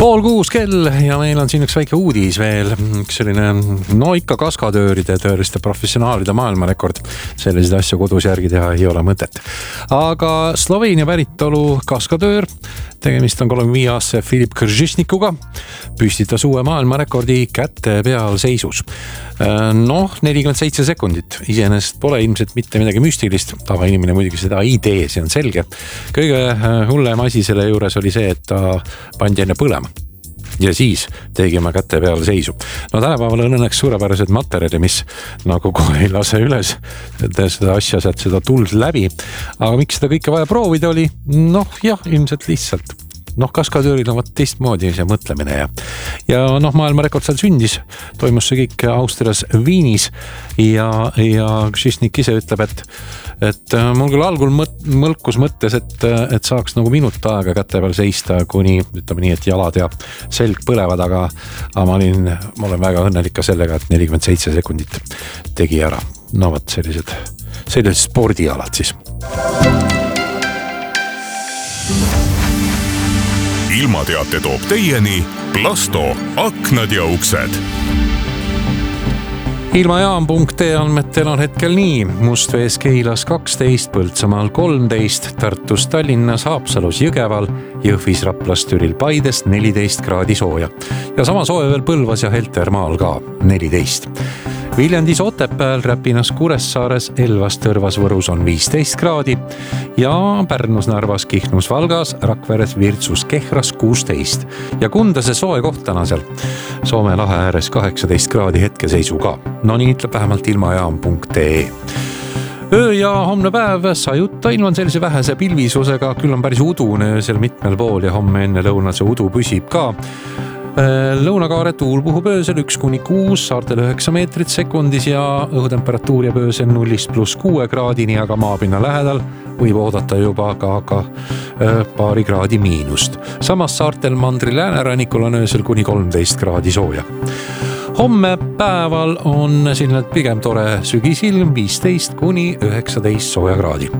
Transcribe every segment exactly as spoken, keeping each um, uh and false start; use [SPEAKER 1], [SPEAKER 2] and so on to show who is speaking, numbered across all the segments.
[SPEAKER 1] Pool kuus kell ja meil on siin üks väike uudis veel, üks selline, no ikka kaskadööride, tõeliste professionaalide maailmarekord. Selliseid asju kodus järgi teha ei ole mõtet. Aga Sloveenia päritolu kaskadöör, tegemist on kolmekümne viie aastase Filip Kržišnikuga, püstitas uue maailmarekordi käte peal seisus. Noh, nelikümmend seitse sekundit, iseenesest pole ilmselt mitte midagi müstilist, tava inimene muidugi seda ei tee, see on selge. Kõige hullem asi selle juures oli see, et ta pandi enne põlema. Ja siis tegime kätte peale seisu. No tänapäeval on õnneks suurepärased materjali, mis nagu kohe ei lase üles seda asja, sealt seda tuld läbi. Aga miks seda kõike vaja proovida oli? Noh, jah, ilmselt lihtsalt. Noh, kaskadööril on teistmoodi see mõtlemine ja, ja noh, maailmarekord seal sündis, toimus see kõik Austrias Viinis ja, ja Kržišnik ise ütleb, et, et mul küll algul mõt, mõlkus mõttes, et, et saaks nagu minut aega kätte peal seista, kuni ütleme nii, et jalad ja selg põlevad, aga, aga ma olin, ma olen väga õnnelik ka sellega, et nelikümmend seitse sekundit tegi ära. No võt, sellised, sellised spordialad siis.
[SPEAKER 2] Ilmateate toob teieni Plasto aknad ja uksed.
[SPEAKER 1] Ilmajaam punkt ee andmetel on hetkel nii. Mustvees Keilas kaksteist, Põltsamaal kolmteist, Tartus, Tallinnas, Haapsalus, Jõgeval, Jõhvis, Raplas, Türil, Paides neliteist kraadi sooja. Ja sama sooja veel Põlvas ja Heltermaal ka neliteist. Viljandis, Otepääl, Räpinas, Kuressaares, Elvas, Tõrvas, Võrus on viisteist kraadi ja Pärnus, Narvas, Kihnus, Valgas, Rakveres, Virtsus, Kehras kuusteist ja Kundase soe kohtana seal Soome lahe ääres kaheksateist kraadi hetkeseisu ka. No nii ütleb vähemalt ilmajaam punkt ee. Öö ja homne päev sajutta, ilm on sellise vähese pilvisusega, küll on päris udune öösel mitmel pool ja homme enne lõuna see udu püsib ka. Lõunakaare tuul puhub öösel üks kuni kuus, saartel üheksa meetrit sekundis ja õhutemperatuur jääb öösel nullist pluss kuue kraadini, aga maapinna lähedal võib oodata juba ka, ka paari kraadi miinust. Samas saartel mandri läänerannikul on öösel kuni kolmteist kraadi sooja. Homme päeval on selline pigem tore sügisilm, viisteist kuni üheksateist sooja kraadi.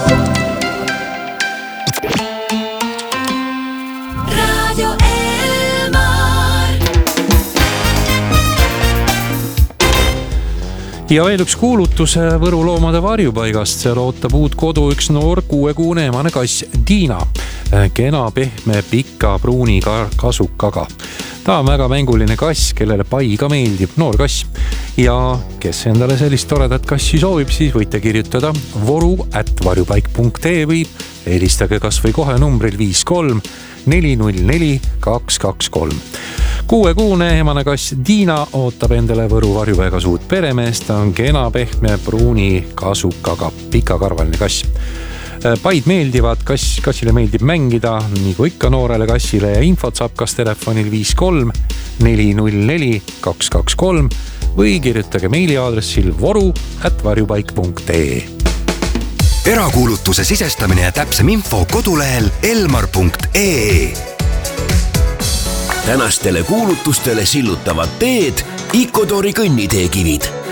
[SPEAKER 1] Ja veel üks kuulutus Võru loomade varjupaigast. Seal ootab uut kodu üks noor kuuekuune emane kass Diina. Kena, pehme, pika, pruuni kasukaga. Ta on väga mänguline kass, kellele pai ka meeldib, noor kass. Ja kes endale sellist toredat kassi soovib, siis võite kirjutada voru at varjupaik punkt ee või helistage kas või kohe numbril viis kolm neli null neli kaks kaks kolm. Kuuekuune emane kass Diina ootab endale Võru varjupaigas uut peremeest. Ta on kena, pehme, pruuni kasukaga, pikakarvaline kass. Paid meeldivad, kass, kassile meeldib mängida, nii kui ikka noorele kassile ja infot saab kas telefonil viis kolm neli null neli kaks kaks kolm või kirjutage meiliaadressil voru at varjupaik punkt ee.
[SPEAKER 3] Erakuulutuse sisestamine ja täpsem info kodulehel elmar punkt ee.
[SPEAKER 4] Tänastele kuulutustele sillutavad teed Ikotori kõnniteekivid.